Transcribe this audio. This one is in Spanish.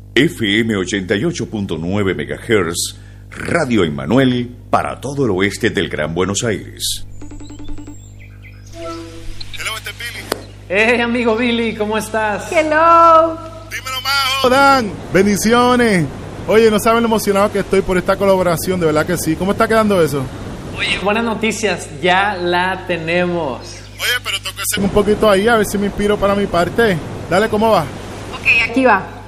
FM 88.9 MHz, Radio Emmanuel para todo el oeste del Gran Buenos Aires. Hello, este es Billy. Hey, amigo Billy, ¿cómo estás? Hello. Dímelo, Majo. Dan, bendiciones. Oye, no saben lo emocionado que estoy por esta colaboración, de verdad que sí. ¿Cómo está quedando eso? Oye, buenas noticias, ya la tenemos. Oye, pero tengo que ser Un poquito ahí, a ver si me inspiro para mi parte. Dale, ¿cómo va? Ok, aquí va.